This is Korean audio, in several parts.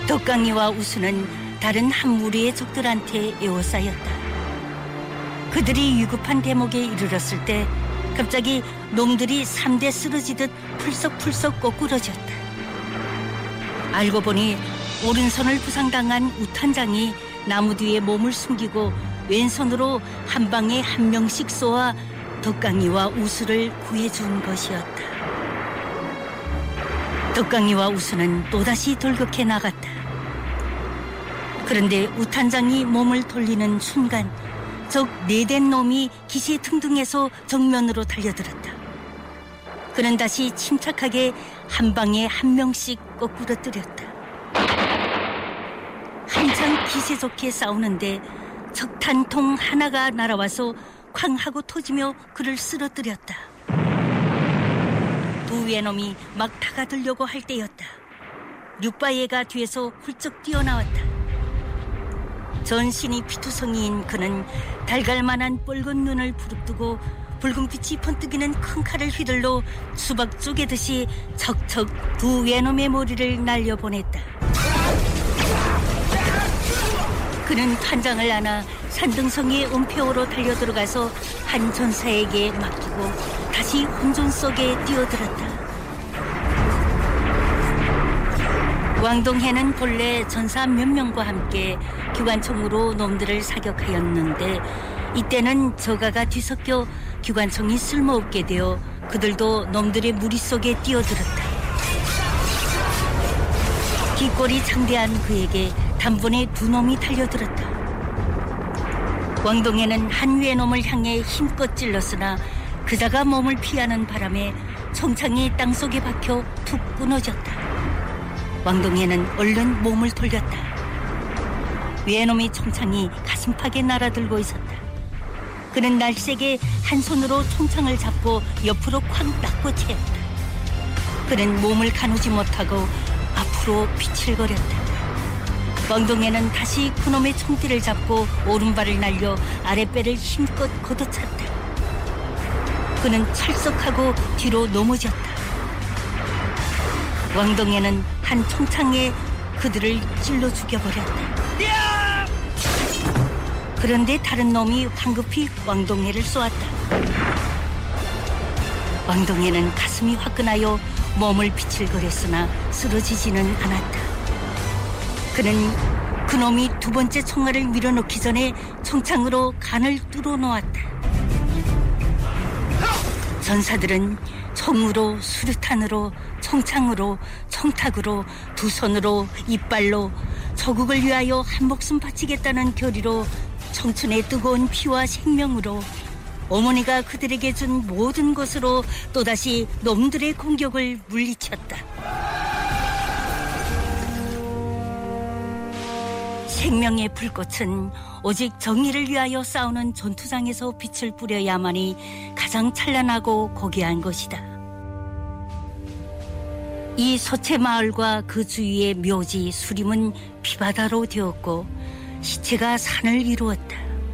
덕강이와 우수는 다른 한 무리의 적들한테 에워싸였다. 그들이 위급한 대목에 이르렀을 때 갑자기 놈들이 3대 쓰러지듯 풀썩풀썩 꼬꾸러졌다. 알고 보니 오른손을 부상당한 우탄장이 나무 뒤에 몸을 숨기고 왼손으로 한 방에 한 명씩 쏘아 덕강이와 우수를 구해준 것이었다. 덕강이와 우수는 또다시 돌격해 나갔다. 그런데 우탄장이 몸을 돌리는 순간 적 4대 놈이 기세 등등해서 정면으로 달려들었다. 그는 다시 침착하게 한 방에 한 명씩 거꾸러뜨렸다. 한참 기세 좋게 싸우는데 적탄통 하나가 날아와서 쾅 하고 터지며 그를 쓰러뜨렸다. 두 외놈이 막 다가들려고 할 때였다. 육바예가 뒤에서 훌쩍 뛰어나왔다. 전신이 피투성이인 그는 달갈만한 뻘건 눈을 부릅뜨고 붉은 빛이 번뜩이는 큰 칼을 휘둘러 수박 쪼개듯이 척척 두 외놈의 머리를 날려보냈다. 그는 탄장을 안아 산등성이의 은폐호로 달려들어가서 한 전사에게 맡기고 다시 혼돈 속에 뛰어들었다. 왕동해는 본래 전사 몇 명과 함께 기관총으로 놈들을 사격하였는데 이때는 저가가 뒤섞여 기관총이 쓸모없게 되어 그들도 놈들의 무리 속에 뛰어들었다. 뒷골이 장대한 그에게 단번에 두 놈이 달려들었다. 왕동해는 한 외놈을 향해 힘껏 찔렀으나 그자가 몸을 피하는 바람에 총창이 땅속에 박혀 툭 끊어졌다. 왕동해는 얼른 몸을 돌렸다. 외놈의 총창이 가슴팍에 날아들고 있었다. 그는 날쌔게 한 손으로 총창을 잡고 옆으로 쾅 닦고 채웠다. 그는 몸을 가누지 못하고 앞으로 비칠거렸다. 왕동해는 다시 그놈의 총대를 잡고 오른발을 날려 아랫배를 힘껏 걷어찼다. 그는 철썩하고 뒤로 넘어졌다. 왕동해는 한 총창에 그들을 찔러 죽여버렸다. 그런데 다른 놈이 황급히 왕동해를 쏘았다. 왕동해는 가슴이 화끈하여 몸을 비칠거렸으나 쓰러지지는 않았다. 그는 그놈이 두 번째 총알을 밀어넣기 전에 총창으로 간을 뚫어 놓았다. 전사들은 총으로, 수류탄으로, 총창으로, 총탁으로, 두 손으로, 이빨로 조국을 위하여 한 목숨 바치겠다는 결의로 청춘의 뜨거운 피와 생명으로 어머니가 그들에게 준 모든 것으로 또다시 놈들의 공격을 물리쳤다. 생명의 불꽃은 오직 정의를 위하여 싸우는 전투장에서 빛을 뿌려야만이 가장 찬란하고 고귀한 것이다. 이 소채마을과 그 주위의 묘지, 수림은 피바다로 되었고 시체가 산을 이루었다.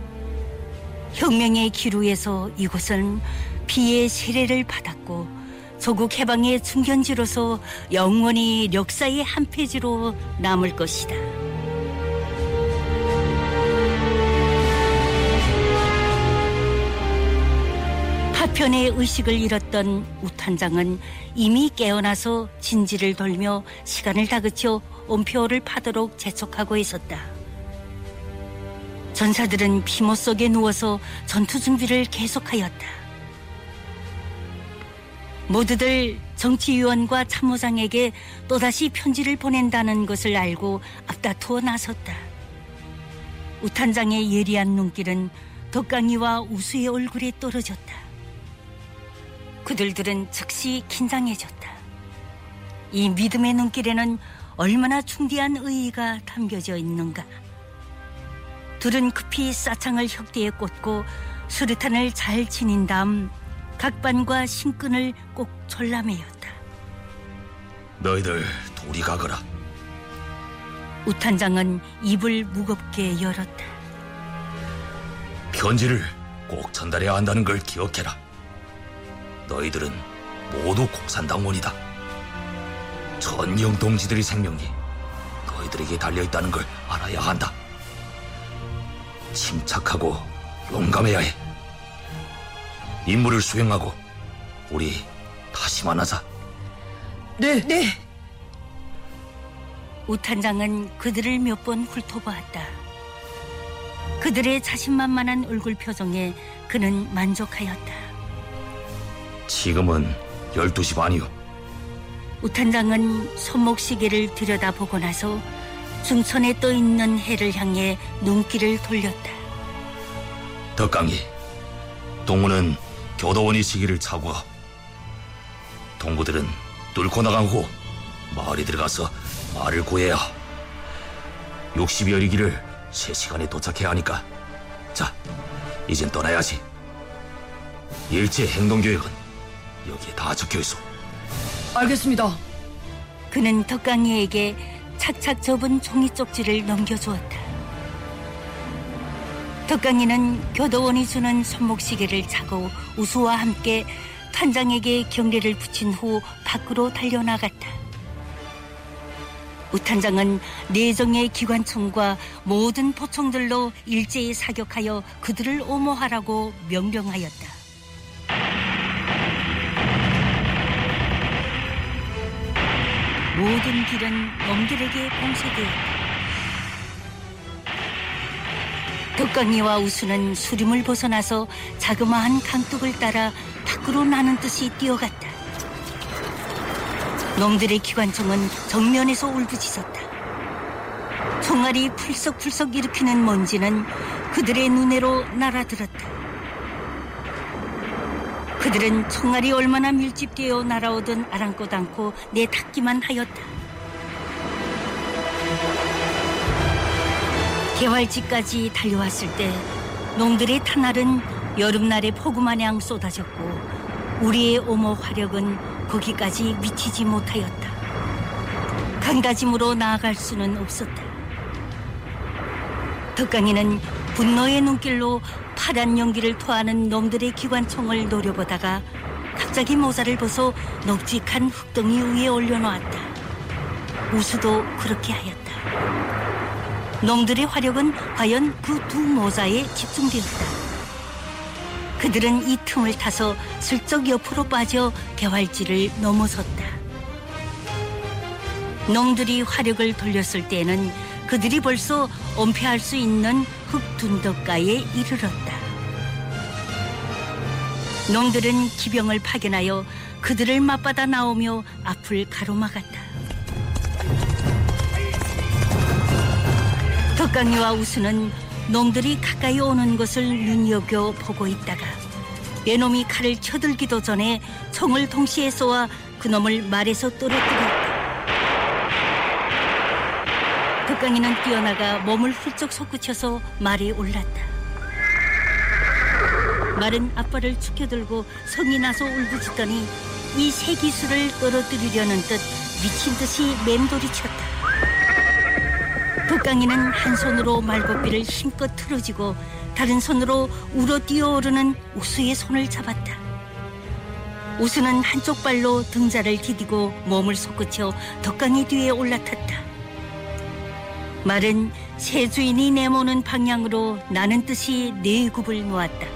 혁명의 기루에서 이곳은 피의 세례를 받았고 조국 해방의 중견지로서 영원히 역사의 한 페이지로 남을 것이다. 파편의 의식을 잃었던 우탄장은 이미 깨어나서 진지를 돌며 시간을 다그쳐 온표를 파도록 재촉하고 있었다. 전사들은 피모 속에 누워서 전투 준비를 계속하였다. 모두들 정치위원과 참모장에게 또다시 편지를 보낸다는 것을 알고 앞다투어 나섰다. 우탄장의 예리한 눈길은 덕강이와 우수의 얼굴에 떨어졌다. 그들들은 즉시 긴장해졌다. 이 믿음의 눈길에는 얼마나 중대한 의의가 담겨져 있는가. 둘은 급히 싸창을 혁대에 꽂고 수류탄을 잘 지닌 다음 각반과 신끈을 꼭 졸라매었다. 너희들 둘이 가거라. 우탄장은 입을 무겁게 열었다. 편지를 꼭 전달해야 한다는 걸 기억해라. 너희들은 모두 공산당원이다. 전영 동지들의 생명이 놈들에게 달려있다는 걸 알아야 한다. 침착하고 용감해야 해. 임무를 수행하고 우리 다시 만나자. 네. 우탄장은 그들을 몇 번 훑어보았다. 그들의 자신만만한 얼굴 표정에 그는 만족하였다. 지금은 12시 반이요. 우탄장은 손목시계를 들여다보고 나서 중천에 떠있는 해를 향해 눈길을 돌렸다. 덕강이, 동무는 교도원이 시기를 차고 동구들은 뚫고 나간 후 마을에 들어가서 말을 구해야 60여리기를 3시간에 도착해야 하니까 자, 이젠 떠나야지. 일체 행동계획은 여기에 다 적혀있어. 알겠습니다. 그는 덕강이에게 착착 접은 종이 쪽지를 넘겨주었다. 덕강이는 교도원이 주는 손목시계를 차고 우수와 함께 탄장에게 경례를 붙인 후 밖으로 달려나갔다. 우탄장은 내정의 기관총과 모든 포총들로 일제히 사격하여 그들을 옹호하라고 명령하였다. 모든 길은 놈들에게 봉쇄되었다. 덕강이와 우수는 수림을 벗어나서 자그마한 강둑을 따라 밖으로 나는 듯이 뛰어갔다. 놈들의 기관총은 정면에서 울부짖었다. 총알이 풀썩풀썩 일으키는 먼지는 그들의 눈에로 날아들었다. 그들은 총알이 얼마나 밀집되어 날아오든 아랑곳 않고 내닫기만 하였다. 개활지까지 달려왔을 때 놈들의 탄알은 여름날의 폭우마냥 쏟아졌고 우리의 옹호 화력은 거기까지 미치지 못하였다. 강다짐으로 나아갈 수는 없었다. 덕강이는 분노의 눈길로 파란 연기를 토하는 놈들의 기관총을 노려보다가 갑자기 모자를 벗어 넉직한 흙덩이 위에 올려놓았다. 우수도 그렇게 하였다. 놈들의 화력은 과연 그 두 모자에 집중되었다. 그들은 이 틈을 타서 슬쩍 옆으로 빠져 개활지를 넘어섰다. 놈들이 화력을 돌렸을 때에는 그들이 벌써 엄폐할 수 있는 흙둔덕가에 이르렀다. 놈들은 기병을 파견하여 그들을 맞받아 나오며 앞을 가로막았다. 덕강이와 우수는 놈들이 가까이 오는 것을 눈여겨 보고 있다가 얘놈이 칼을 쳐들기도 전에 총을 동시에 쏘아 그놈을 말에서 떨어뜨렸다. 덕강이는 뛰어나가 몸을 훌쩍 솟구쳐서 말에 올랐다. 말은 앞발을 축혀들고 성이 나서 울부짖더니 이 새 기술을 떨어뜨리려는 듯 미친 듯이 맴돌이쳤다. 덕강이는 한 손으로 말고삐를 힘껏 틀어쥐고 다른 손으로 울어 뛰어오르는 우수의 손을 잡았다. 우수는 한쪽 발로 등자를 디디고 몸을 솟구쳐 덕강이 뒤에 올라탔다. 말은 새 주인이 내모는 방향으로 나는 듯이 내굽을 놓았다.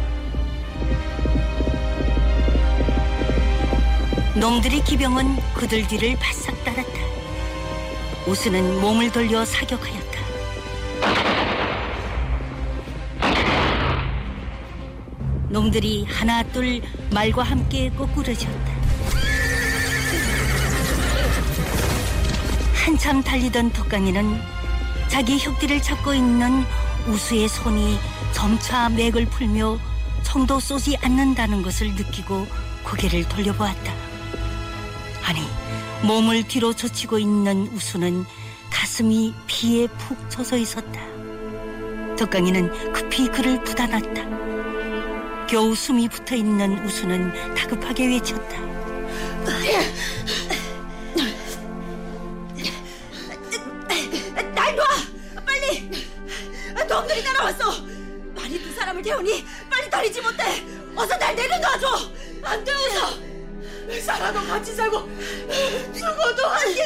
놈들의 기병은 그들 뒤를 바싹 따랐다. 우수는 몸을 돌려 사격하였다. 놈들이 하나 둘 말과 함께 꼬꾸러졌다. 한참 달리던 덕강이는 자기 혁띠를 잡고 있는 우수의 손이 점차 맥을 풀며 총도 쏘지 않는다는 것을 느끼고 고개를 돌려보았다. 아니, 몸을 뒤로 젖히고 있는 우수는 가슴이 피에 푹 젖어 있었다. 덕강이는 급히 그를 부다놨다. 겨우 숨이 붙어있는 우수는 다급하게 외쳤다. 날 놔! 빨리! 놈들이 날아왔어! 말이 두 사람을 태우니 빨리 다리지 못해! 어서 날 내려놔줘! 안 돼, 어서! 살아도 같이 살고 죽어도 함께